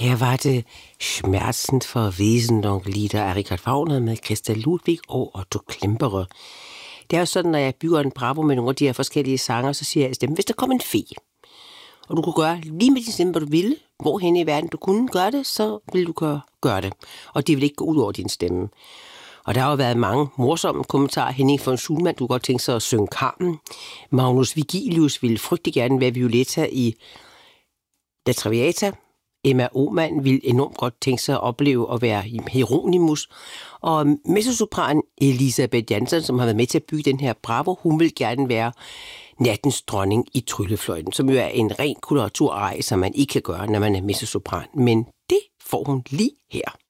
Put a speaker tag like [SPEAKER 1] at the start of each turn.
[SPEAKER 1] Her var det Schmerzen for Wesendonck-lieder af Richard Wagner med Christa Ludwig og Otto Klemperer. Det er jo sådan, når jeg bygger en bravo med nogle af de her forskellige sanger, så siger jeg i stemmen, hvis der kom en fe, og du kunne gøre lige med din stemme, hvad du ville, hvorhen i verden du kunne gøre det, så ville du gøre det. Og det vil ikke gå ud over din stemme. Og der har jo været mange morsomme kommentarer. Henning von Schulman, du kan godt tænke sig at synge Carmen. Magnus Vigilius ville frygtelig gerne være Violetta i La Traviata. Emma Ohmann ville enormt godt tænke sig at opleve at være Hieronymus. Og mezzosopran Elisabeth Jansen, som har været med til at bygge den her bravo, hun vil gerne være nattens dronning i Tryllefløjten, som jo er en ren koloraturrej, som man ikke kan gøre, når man er mezzosopran. Men det får hun lige her.